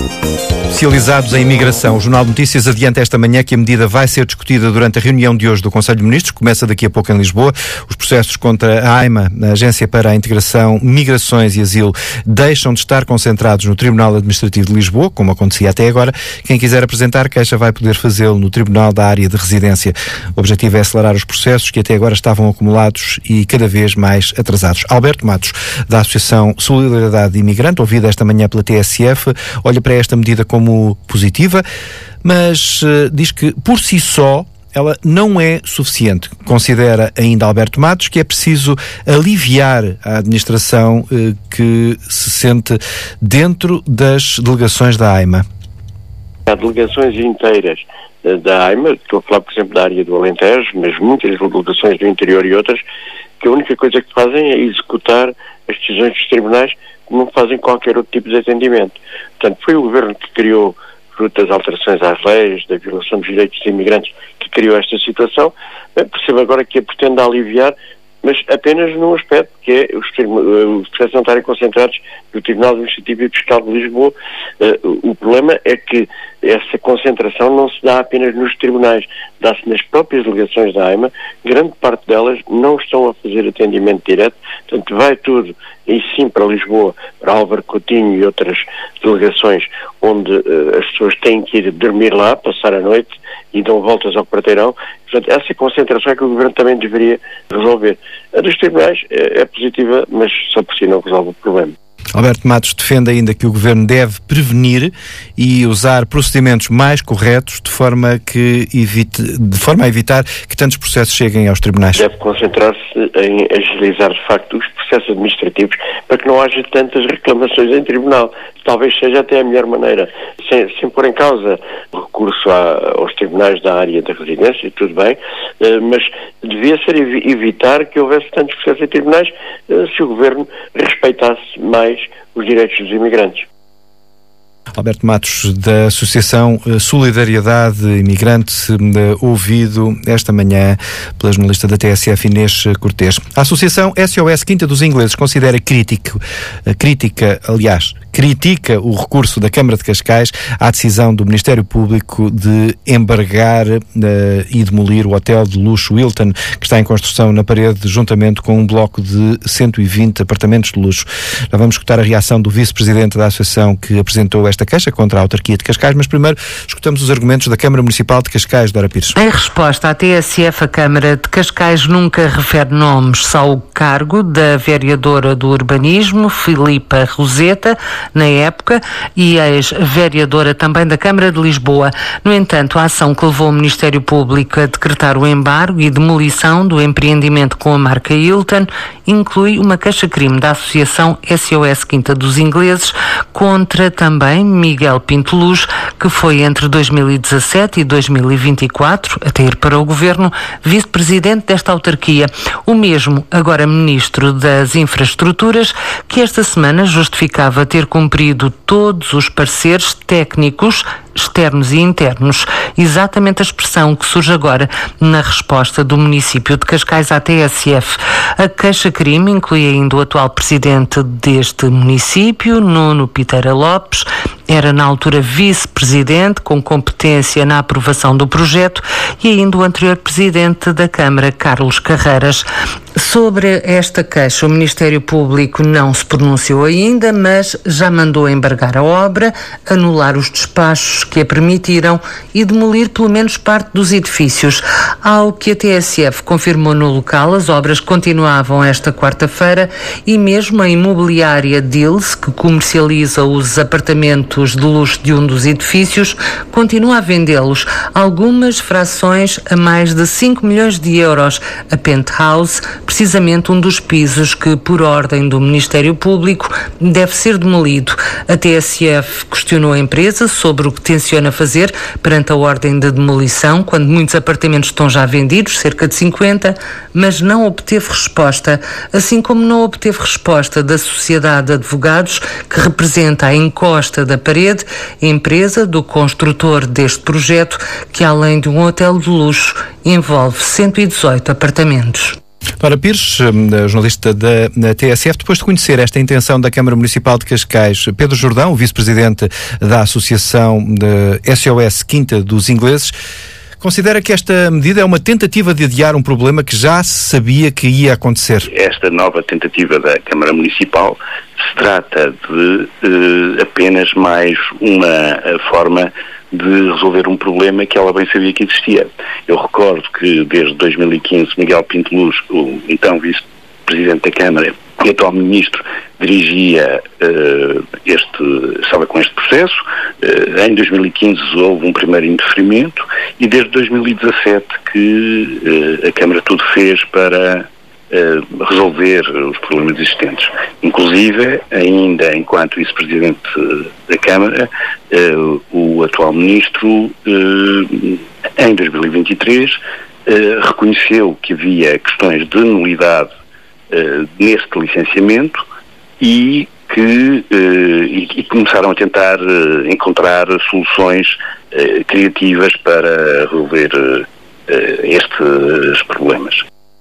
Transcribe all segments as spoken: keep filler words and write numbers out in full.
Especializados em imigração. O Jornal de Notícias adianta esta manhã que a medida vai ser discutida durante a reunião de hoje do Conselho de Ministros, que começa daqui a pouco em Lisboa. Os processos contra a AIMA, a Agência para a Integração, Migrações e Asilo, deixam de estar concentrados no Tribunal Administrativo de Lisboa, como acontecia até agora. Quem quiser apresentar queixa vai poder fazê-lo no Tribunal da Área de Residência. O objetivo é acelerar os processos que até agora estavam acumulados e cada vez mais atrasados. Alberto Matos, da Associação Solidariedade Imigrante, ouvido esta manhã pela T S F, olha para esta medida como positiva, mas uh, diz que por si só ela não é suficiente. Considera ainda Alberto Matos que é preciso aliviar a administração uh, que se sente dentro das delegações da AIMA. Há delegações inteiras uh, da AIMA, estou a falar por exemplo da área do Alentejo, mas muitas delegações do interior e outras, que a única coisa que fazem é executar as decisões dos tribunais, não fazem qualquer outro tipo de atendimento. Portanto, foi o Governo que criou, fruto das alterações às leis, da violação dos direitos dos imigrantes, que criou esta situação. Percebo agora que a pretende aliviar, mas apenas num aspecto, que é os, os processos não estarem concentrados no Tribunal Administrativo e Fiscal de Lisboa. Uh, o problema é que essa concentração não se dá apenas nos tribunais, dá-se nas próprias delegações da AIMA. Grande parte delas não estão a fazer atendimento direto, portanto vai tudo, e sim, para Lisboa, para Álvaro Coutinho e outras delegações, onde uh, as pessoas têm que ir dormir lá, passar a noite e dão voltas ao quarteirão. Portanto, essa concentração é que o Governo também deveria resolver. A dos tribunais é, é positiva, mas só por si não resolve o problema. Alberto Matos defende ainda que o Governo deve prevenir e usar procedimentos mais corretos de forma, que evite, de forma a evitar que tantos processos cheguem aos tribunais. Deve concentrar-se em agilizar de facto os processos administrativos para que não haja tantas reclamações em tribunal. Talvez seja até a melhor maneira, sem, sem pôr em causa o recurso a, aos tribunais da área da residência, tudo bem, mas devia ser evitar que houvesse tantos processos em tribunais se o Governo respeitasse mais os direitos dos imigrantes. Alberto Matos, da Associação Solidariedade Imigrante, ouvido esta manhã pela jornalista da T S F, Inês Cortês. A Associação S O S Quinta dos Ingleses considera crítico, crítica, aliás, critica o recurso da Câmara de Cascais à decisão do Ministério Público de embargar uh, e demolir o hotel de luxo Hilton, que está em construção na parede, juntamente com um bloco de cento e vinte apartamentos de luxo. Já vamos escutar a reação do vice-presidente da Associação, que apresentou esta queixa contra a autarquia de Cascais, mas primeiro escutamos os argumentos da Câmara Municipal de Cascais, Dora Pires. Em resposta à T S F, a Câmara de Cascais nunca refere nomes, só o cargo da vereadora do Urbanismo, Filipa Roseta, na época, e ex-vereadora também da Câmara de Lisboa. No entanto, a ação que levou o Ministério Público a decretar o embargo e demolição do empreendimento com a marca Hilton inclui uma queixa-crime da Associação S O S Quinta dos Ingleses contra também Miguel Pinto Luz, que foi entre dois mil e dezassete e dois mil e vinte e quatro, até ir para o Governo, vice-presidente desta autarquia. O mesmo, agora Ministro das Infraestruturas, que esta semana justificava ter cumprido todos os pareceres técnicos externos e internos. Exatamente a expressão que surge agora na resposta do município de Cascais à T S F. A queixa-crime inclui ainda o atual presidente deste município, Nuno Piteira Lopes. Era na altura vice-presidente, com competência na aprovação do projeto, e ainda o anterior presidente da Câmara, Carlos Carreiras. Sobre esta queixa, o Ministério Público não se pronunciou ainda, mas já mandou embargar a obra, anular os despachos que a permitiram e demolir pelo menos parte dos edifícios. Ao que a T S F confirmou no local, as obras continuavam esta quarta-feira e mesmo a imobiliária Dils, que comercializa os apartamentos de luxo de um dos edifícios, continua a vendê-los, algumas frações a mais de cinco milhões de euros. A Penthouse, precisamente um dos pisos que, por ordem do Ministério Público, deve ser demolido. A T S F questionou a empresa sobre o que tenciona fazer perante a ordem de demolição, quando muitos apartamentos estão já vendidos, cerca de cinquenta, mas não obteve resposta, assim como não obteve resposta da Sociedade de Advogados, que representa a encosta da parede, empresa do construtor deste projeto, que além de um hotel de luxo, envolve cento e dezoito apartamentos. Dora Pires, jornalista da, da T S F, depois de conhecer esta intenção da Câmara Municipal de Cascais, Pedro Jordão, o vice-presidente da Associação de S O S Quinta dos Ingleses, considera que esta medida é uma tentativa de adiar um problema que já se sabia que ia acontecer? Esta nova tentativa da Câmara Municipal se trata de uh, apenas mais uma uh, forma de resolver um problema que ela bem sabia que existia. Eu recordo que desde dois mil e quinze Miguel Pinto Luz, o então vice-presidente da Câmara e atual ministro, dirigia uh, este, estava com este processo. Uh, em dois mil e quinze houve um primeiro indeferimento e desde dois mil e dezassete que uh, a Câmara tudo fez para uh, resolver os problemas existentes. Inclusive, ainda enquanto vice-presidente da Câmara, uh, o atual ministro, uh, em dois mil e vinte e três, uh, reconheceu que havia questões de nulidade Uh, neste licenciamento e que uh, e, e começaram a tentar uh, encontrar soluções uh, criativas para resolver uh, uh, estes problemas.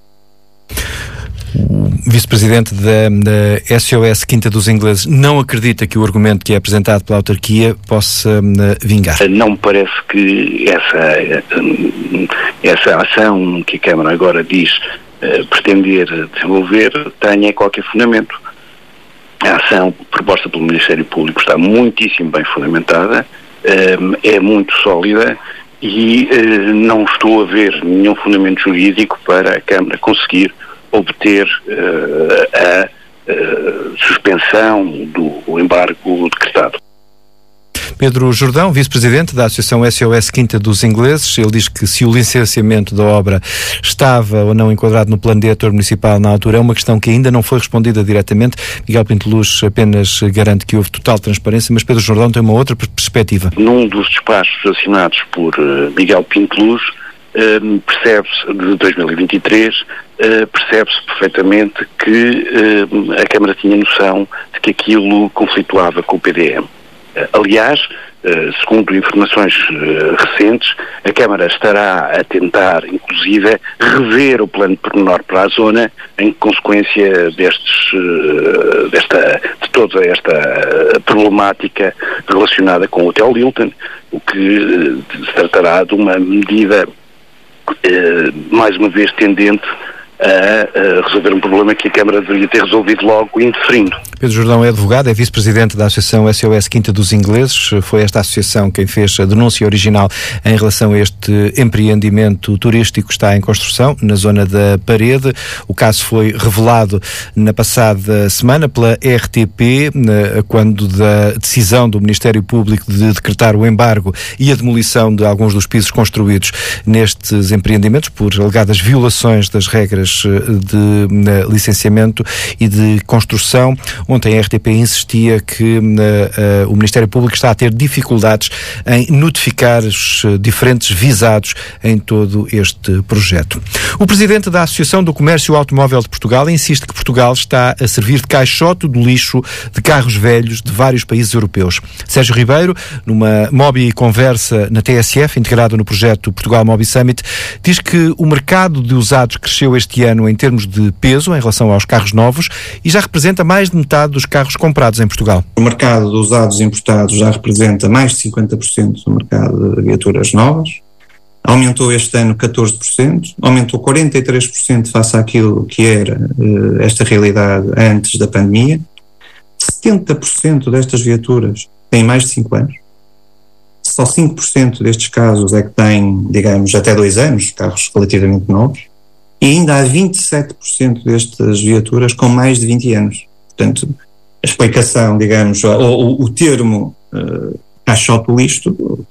O vice-presidente da, da S O S Quinta dos Ingleses não acredita que o argumento que é apresentado pela autarquia possa uh, vingar? Não me parece que essa, uh, essa ação que a Câmara agora diz Uh, pretender desenvolver tenha qualquer fundamento. A ação proposta pelo Ministério Público está muitíssimo bem fundamentada, uh, é muito sólida e uh, não estou a ver nenhum fundamento jurídico para a Câmara conseguir obter uh, a uh, suspensão do embargo decretado. Pedro Jordão, vice-presidente da Associação S O S Quinta dos Ingleses, ele diz que se o licenciamento da obra estava ou não enquadrado no plano diretor municipal na altura é uma questão que ainda não foi respondida diretamente. Miguel Pinto Luz apenas garante que houve total transparência, mas Pedro Jordão tem uma outra perspectiva. Num dos despachos assinados por uh, Miguel Pinto Luz, uh, percebe-se, de dois mil e vinte e três, uh, percebe-se perfeitamente que uh, a Câmara tinha noção de que aquilo conflituava com o P D M. Aliás, segundo informações recentes, a Câmara estará a tentar, inclusive, rever o plano de pormenor para a zona em consequência destes, desta, de toda esta problemática relacionada com o Hotel Hilton, o que se tratará de uma medida, mais uma vez, tendente a, a resolver um problema que a Câmara deveria ter resolvido logo, indeferindo. Pedro Jordão é advogado, é vice-presidente da Associação S O S Quinta dos Ingleses. Foi esta associação quem fez a denúncia original em relação a este empreendimento turístico que está em construção na zona da Parede. O caso foi revelado na passada semana pela R T P, quando da decisão do Ministério Público de decretar o embargo e a demolição de alguns dos pisos construídos nestes empreendimentos por alegadas violações das regras de licenciamento e de construção. Ontem a R T P insistia que uh, uh, o Ministério Público está a ter dificuldades em notificar os uh, diferentes visados em todo este projeto. O presidente da Associação do Comércio Automóvel de Portugal insiste que Portugal está a servir de caixote do lixo de carros velhos de vários países europeus. Sérgio Ribeiro, numa Mobi Conversa na T S F, integrado no projeto Portugal Mobi Summit, diz que o mercado de usados cresceu este ano em termos de peso em relação aos carros novos e já representa mais de metade dos carros comprados em Portugal. O mercado de usados importados já representa mais de cinquenta por cento do mercado de viaturas novas. Aumentou este ano catorze por cento, aumentou quarenta e três por cento face àquilo que era uh, esta realidade antes da pandemia. setenta por cento destas viaturas têm mais de cinco anos. Só cinco por cento destes casos é que têm, digamos, até dois anos, carros relativamente novos. E ainda há vinte e sete por cento destas viaturas com mais de vinte anos. Portanto, a explicação, digamos, ou o termo uh, caixote lixo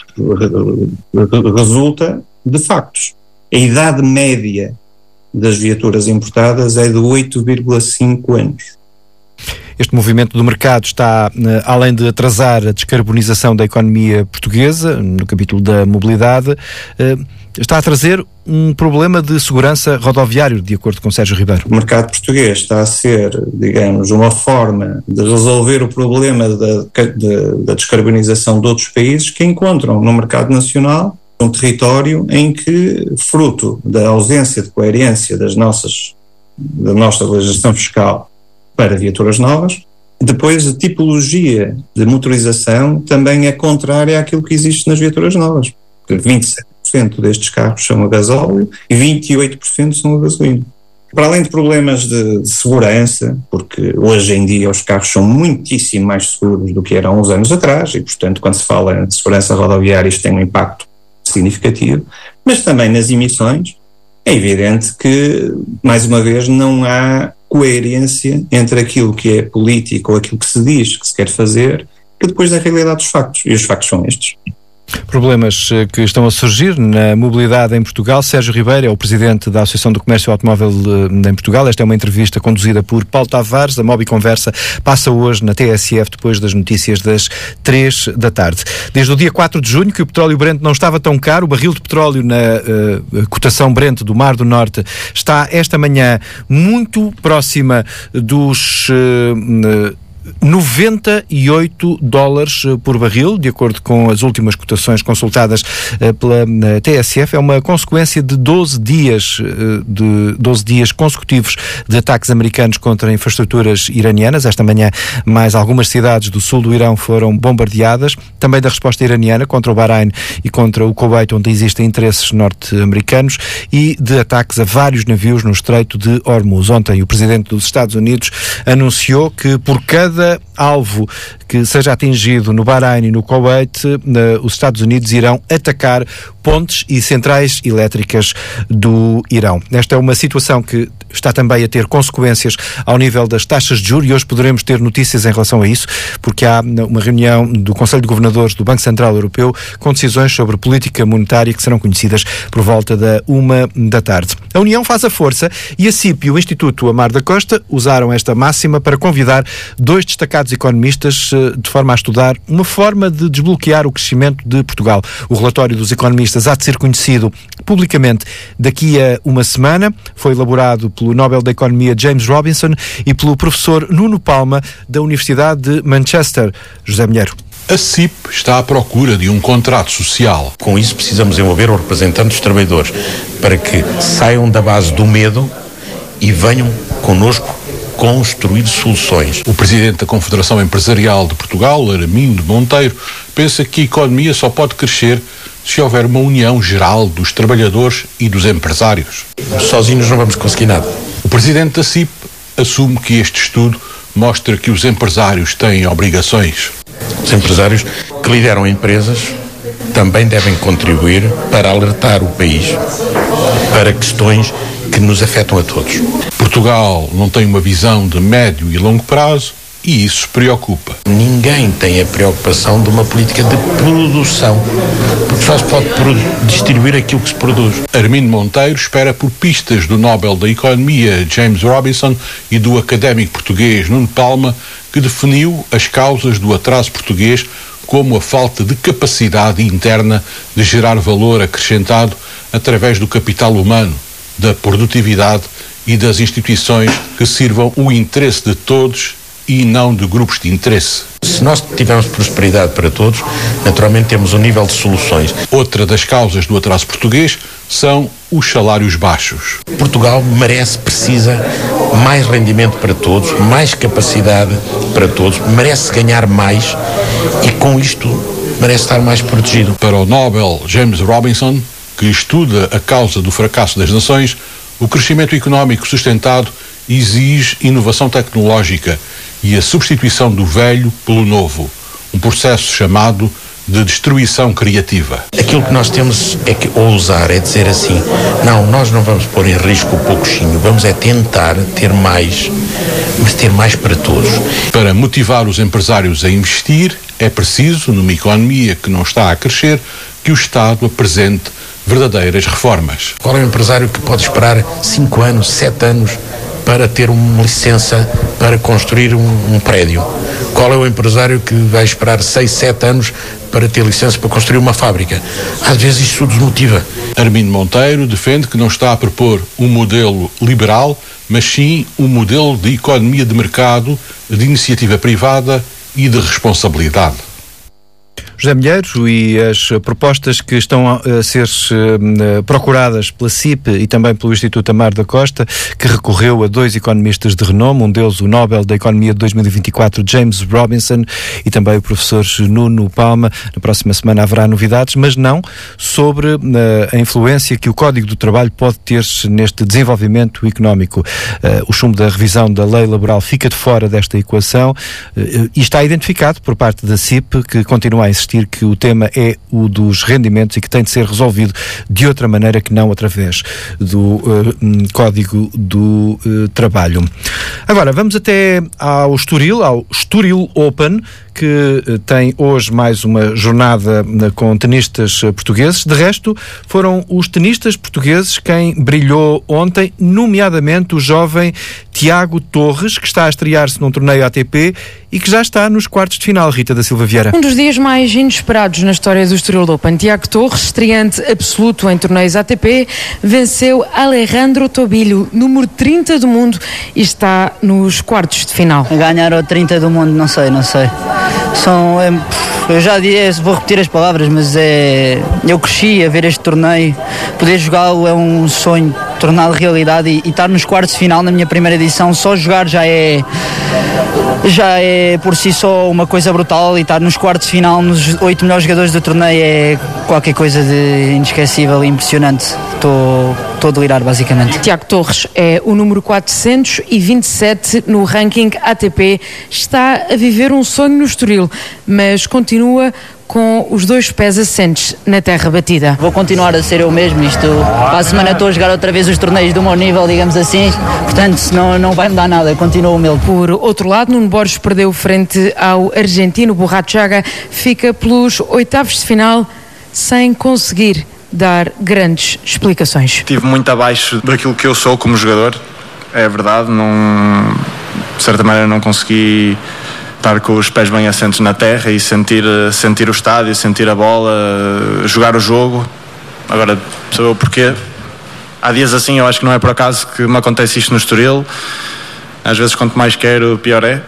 resulta de factos. A idade média das viaturas importadas é de oito vírgula cinco anos. Este movimento do mercado está, além de atrasar a descarbonização da economia portuguesa, no capítulo da mobilidade, está a trazer um problema de segurança rodoviário, de acordo com Sérgio Ribeiro. O mercado português está a ser, digamos, uma forma de resolver o problema da, de, da descarbonização de outros países que encontram no mercado nacional um território em que, fruto da ausência de coerência das nossas da nossa legislação fiscal para viaturas novas. Depois, a tipologia de motorização também é contrária àquilo que existe nas viaturas novas. vinte e sete por cento destes carros são a gasóleo e vinte e oito por cento são a gasolina. Para além de problemas de, de segurança, porque hoje em dia os carros são muitíssimo mais seguros do que eram há uns anos atrás e, portanto, quando se fala de segurança rodoviária, isto tem um impacto significativo, mas também nas emissões, é evidente que, mais uma vez, não há coerência entre aquilo que é político ou aquilo que se diz que se quer fazer, que depois da realidade dos factos, e os factos são estes. Problemas que estão a surgir na mobilidade em Portugal. Sérgio Ribeiro é o presidente da Associação do Comércio Automóvel em Portugal. Esta é uma entrevista conduzida por Paulo Tavares. A Mobi Conversa passa hoje na T S F depois das notícias das três da tarde. Desde o dia quatro de junho que o petróleo Brent não estava tão caro, o barril de petróleo na uh, cotação Brent do Mar do Norte está esta manhã muito próxima dos... Uh, uh, noventa e oito dólares por barril, de acordo com as últimas cotações consultadas uh, pela uh, T S F. É uma consequência de doze dias, uh, de doze dias consecutivos de ataques americanos contra infraestruturas iranianas. Esta manhã, mais algumas cidades do sul do Irão foram bombardeadas. Também da resposta iraniana contra o Bahrein e contra o Kuwait, onde existem interesses norte-americanos, e de ataques a vários navios no Estreito de Hormuz. Ontem, o presidente dos Estados Unidos anunciou que por cada alvo que seja atingido no Bahrein e no Kuwait, os Estados Unidos irão atacar pontes e centrais elétricas do Irão. Esta é uma situação que está também a ter consequências ao nível das taxas de juros e hoje poderemos ter notícias em relação a isso, porque há uma reunião do Conselho de Governadores do Banco Central Europeu com decisões sobre política monetária que serão conhecidas por volta da uma da tarde. A União faz a força e a C I P e o Instituto Amar da Costa usaram esta máxima para convidar dois destacados economistas de forma a estudar uma forma de desbloquear o crescimento de Portugal. O relatório dos economistas há de ser conhecido publicamente daqui a uma semana. Foi elaborado pelo Nobel da Economia James Robinson e pelo professor Nuno Palma da Universidade de Manchester. José Milheiro. A C I P está à procura de um contrato social. Com isso precisamos envolver os representantes dos trabalhadores para que saiam da base do medo e venham connosco construir soluções. O presidente da Confederação Empresarial de Portugal, Armindo Monteiro, pensa que a economia só pode crescer se houver uma união geral dos trabalhadores e dos empresários. Sozinhos não vamos conseguir nada. O presidente da C I P assume que este estudo mostra que os empresários têm obrigações. Os empresários que lideram empresas também devem contribuir para alertar o país para questões que nos afetam a todos. Portugal não tem uma visão de médio e longo prazo e isso preocupa. Ninguém tem a preocupação de uma política de produção, porque só se pode distribuir aquilo que se produz. Armindo Monteiro espera por pistas do Nobel da Economia James Robinson e do académico português Nuno Palma, que definiu as causas do atraso português como a falta de capacidade interna de gerar valor acrescentado através do capital humano, da produtividade e das instituições que sirvam o interesse de todos e não de grupos de interesse. Se nós tivermos prosperidade para todos, naturalmente temos um nível de soluções. Outra das causas do atraso português são os salários baixos. Portugal merece, precisa mais rendimento para todos, mais capacidade para todos, merece ganhar mais e com isto merece estar mais protegido. Para o Nobel James Robinson, que estuda a causa do fracasso das nações, o crescimento económico sustentado exige inovação tecnológica e a substituição do velho pelo novo, um processo chamado de destruição criativa. Aquilo que nós temos é que ousar, é dizer assim, não, nós não vamos pôr em risco o pouquinho, vamos é tentar ter mais, mas ter mais para todos. Para motivar os empresários a investir, é preciso, numa economia que não está a crescer, que o Estado apresente verdadeiras reformas. Qual é o empresário que pode esperar cinco anos, sete anos para ter uma licença para construir um, um prédio? Qual é o empresário que vai esperar seis, sete anos para ter licença para construir uma fábrica? Às vezes isso desmotiva. Armindo Monteiro defende que não está a propor um modelo liberal, mas sim um modelo de economia de mercado, de iniciativa privada e de responsabilidade. José Milheiro, e as propostas que estão a ser uh, procuradas pela C I P e também pelo Instituto Amar da Costa, que recorreu a dois economistas de renome, um deles o Nobel da Economia de dois mil e vinte e quatro, James Robinson, e também o professor Nuno Palma. Na próxima semana haverá novidades, mas não sobre uh, a influência que o Código do Trabalho pode ter neste desenvolvimento económico. Uh, o chumbo da revisão da lei laboral fica de fora desta equação uh, e está identificado por parte da C I P, que continua a insistir que o tema é o dos rendimentos e que tem de ser resolvido de outra maneira que não através do uh, Código do uh, Trabalho. Agora, vamos até ao Estoril, ao Estoril Open, que uh, tem hoje mais uma jornada uh, com tenistas uh, portugueses. De resto, foram os tenistas portugueses quem brilhou ontem, nomeadamente o jovem Tiago Torres, que está a estrear-se num torneio A T P e que já está nos quartos de final. Rita da Silva Vieira. Um dos dias mais inesperados na história do Estoril Open. Tiago Torres, estreante absoluto em torneios A T P, venceu Alejandro Tobilho, número trinta do mundo, e está nos quartos de final. Ganhar o trinta do mundo, não sei, não sei. São, é, eu já disse, vou repetir as palavras, mas é, eu cresci a ver este torneio. Poder jogá-lo é um sonho torná-lo realidade, e, e estar nos quartos de final na minha primeira edição, só jogar já é já é por si só uma coisa brutal, e estar nos quartos de final nos oito melhores jogadores do torneio é qualquer coisa de inesquecível e impressionante. Estou a delirar, basicamente. Tiago Torres é o número quatrocentos e vinte e sete no ranking A T P, está a viver um sonho no Estoril, mas continua com os dois pés assentes na terra batida. Vou continuar a ser eu mesmo, isto, para a semana estou a jogar outra vez os torneios do meu nível, digamos assim, portanto não, não vai mudar nada, continuo humilde. Por outro lado, Nuno Borges perdeu frente ao argentino Borrachaga, fica pelos oitavos de final sem conseguir dar grandes explicações. Estive muito abaixo daquilo que eu sou como jogador, é verdade, não, de certa maneira não consegui estar com os pés bem assentes na terra e sentir, sentir o estádio, sentir a bola, jogar o jogo. Agora, saber o porquê. Há dias assim, eu acho que não é por acaso que me acontece isto no Estoril. Às vezes, quanto mais quero, pior é.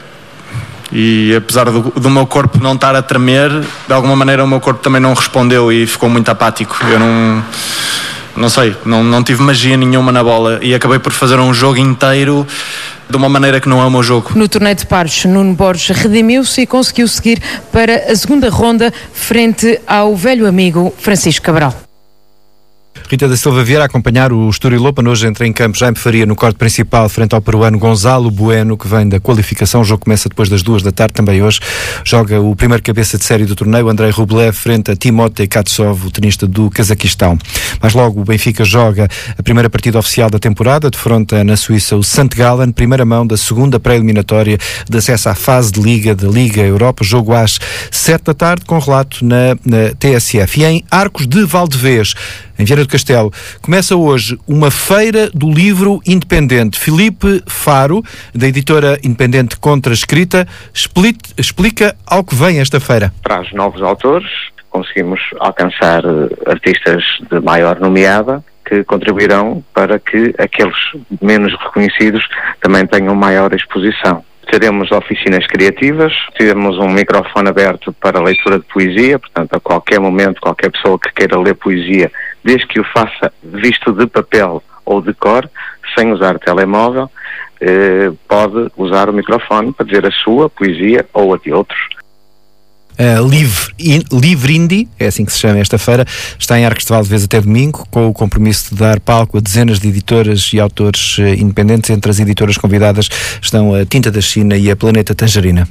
E apesar do, do meu corpo não estar a tremer, de alguma maneira o meu corpo também não respondeu e ficou muito apático. Eu não, não sei, não, não tive magia nenhuma na bola e acabei por fazer um jogo inteiro de uma maneira que não é o meu jogo. No torneio de pares, Nuno Borges redimiu-se e conseguiu seguir para a segunda ronda frente ao velho amigo Francisco Cabral. Rita da Silva Vieira a acompanhar o Estoril Open. Hoje entra em campo Jaime Faria no corte principal frente ao peruano Gonzalo Bueno, que vem da qualificação. O jogo começa depois das duas da tarde. Também hoje joga o primeiro cabeça de série do torneio, Andrei Rublev, frente a Timotei Katsov, o tenista do Cazaquistão. Mais logo o Benfica joga a primeira partida oficial da temporada, defronta na Suíça o Sant Gallen, primeira mão da segunda pré-eliminatória de acesso à fase de Liga da Liga Europa. Jogo às sete da tarde com relato na, na T S F. E em Arcos de Valdevez, em Vieira do Castelo, começa hoje uma feira do livro independente. Filipe Faro, da editora independente Contra Escrita, explica ao que vem esta feira. Traz novos autores, conseguimos alcançar artistas de maior nomeada que contribuirão para que aqueles menos reconhecidos também tenham maior exposição. Teremos oficinas criativas, teremos um microfone aberto para leitura de poesia, portanto, a qualquer momento, qualquer pessoa que queira ler poesia, desde que o faça visto de papel ou de cor, sem usar telemóvel, eh, pode usar o microfone para dizer a sua poesia ou a de outros. Uh, Livre, in, Livre Indie, é assim que se chama esta feira, está em Arcos de Valdevez até domingo, com o compromisso de dar palco a dezenas de editoras e autores uh, independentes. Entre as editoras convidadas estão a Tinta da China e a Planeta Tangerina.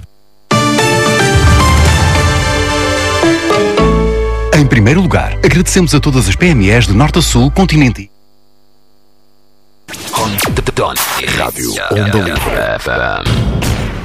Em primeiro lugar, agradecemos a todas as P M Es de norte a sul, continente. Rádio Onda Livre.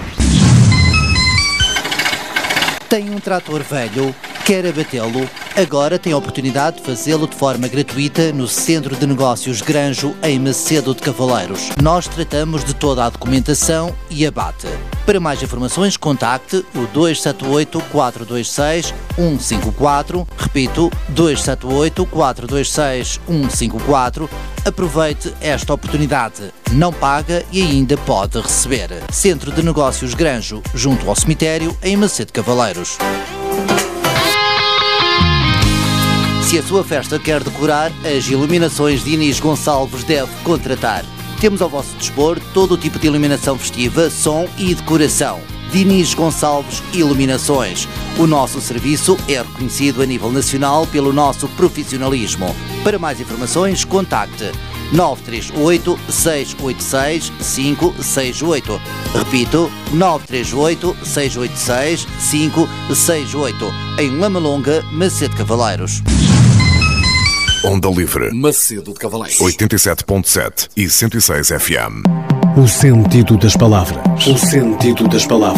Tem um trator velho, quer abatê-lo? Agora tem a oportunidade de fazê-lo de forma gratuita no Centro de Negócios Granjo, em Macedo de Cavaleiros. Nós tratamos de toda a documentação e abate. Para mais informações, contacte o dois sete oito, quatro dois seis, um cinco quatro. Repito, dois sete oito, quatro dois seis, um cinco quatro. Aproveite esta oportunidade. Não paga e ainda pode receber. Centro de Negócios Granjo, junto ao cemitério, em Macedo de Cavaleiros. Se a sua festa quer decorar, as iluminações Diniz Gonçalves deve contratar. Temos ao vosso dispor todo o tipo de iluminação festiva, som e decoração. Diniz Gonçalves Iluminações. O nosso serviço é reconhecido a nível nacional pelo nosso profissionalismo. Para mais informações, contacte nove três oito, seis oito seis, cinco seis oito. Repito, nove três oito, seis oito seis, cinco seis oito. Em Lamalonga, Macedo de Cavaleiros. Onda Livre, Macedo de Cavaleiros, oitenta e sete ponto sete e cento e seis F M. O sentido das palavras. O sentido das palavras.